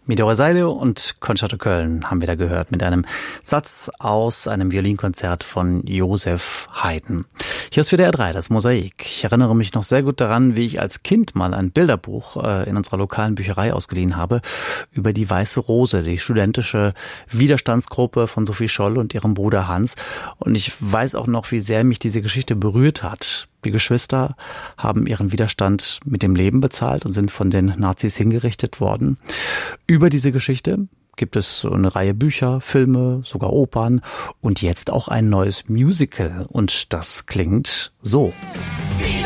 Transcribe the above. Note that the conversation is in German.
Midori Seile und Concerto Köln haben wir da gehört mit einem Satz aus einem Violinkonzert von Joseph Haydn. Hier ist WDR 3, das Mosaik. Ich erinnere mich noch sehr gut daran, wie ich als Kind mal ein Bilderbuch in unserer lokalen Bücherei ausgeliehen habe über die Weiße Rose, die studentische Widerstandsgruppe von Sophie Scholl und ihrem Bruder Hans. Und ich weiß auch noch, wie sehr mich diese Geschichte berührt hat. Die Geschwister haben ihren Widerstand mit dem Leben bezahlt und sind von den Nazis hingerichtet worden. Über diese Geschichte gibt es so eine Reihe Bücher, Filme, sogar Opern und jetzt auch ein neues Musical. Und das klingt so.